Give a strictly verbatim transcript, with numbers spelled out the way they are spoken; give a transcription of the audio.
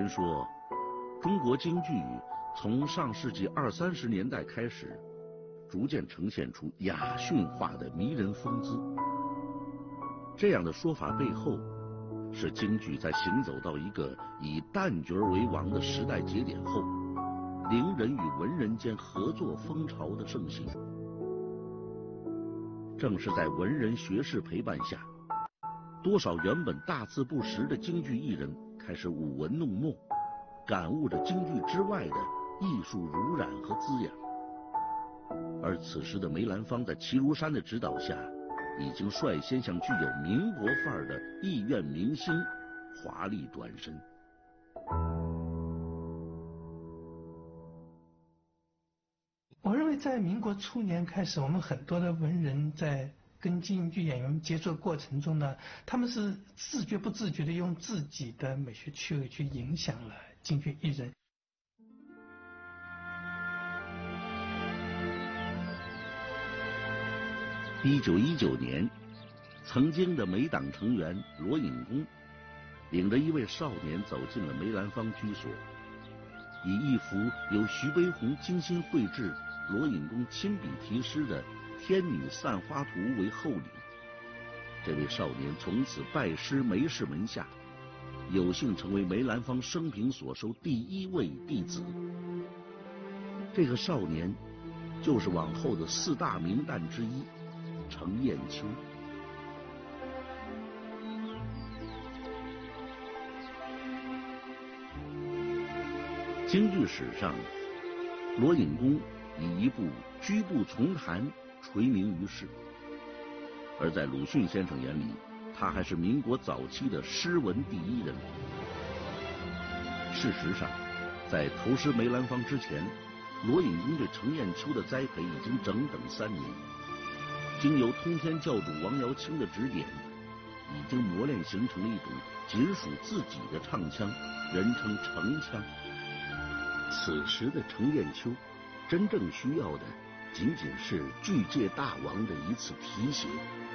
人说，中国京剧从上世纪二三十年代开始，逐渐呈现出雅驯化的迷人风姿。这样的说法背后，是京剧在行走到一个以旦角为王的时代节点后，伶人与文人间合作风潮的盛行。正是在文人学士陪伴下，多少原本大字不识的京剧艺人开始舞文弄墨，感悟着京剧之外的艺术濡染和滋养。而此时的梅兰芳在齐如山的指导下，已经率先向具有民国范儿的艺苑明星华丽转身。 我认为在民国初年开始，我们很多的文人在跟京剧演员接触过程中呢，他们是自觉不自觉的用自己的美学趣味去影响了京剧艺人。 一九一九年，曾经的梅党成员罗隐公领着一位少年走进了梅兰芳居所，以一幅由徐悲鸿精心绘制、罗隐公亲笔题诗的《天女散花图》为厚礼。这位少年从此拜师梅氏门下，有幸成为梅兰芳生平所收第一位弟子。这个少年就是往后的四大名旦之一程砚秋。京剧史上，罗隐公以一部《居步丛谈》垂名于世，而在鲁迅先生眼里，他还是民国早期的诗文第一人。事实上，在投师梅兰芳之前，罗隐公对程砚秋的栽培已经整整三年。经由通天教主王瑶卿的指点，已经磨练形成了一种仅属自己的唱腔，人称程腔。此时的程砚秋，真正需要的仅仅是剧界大王的一次提携。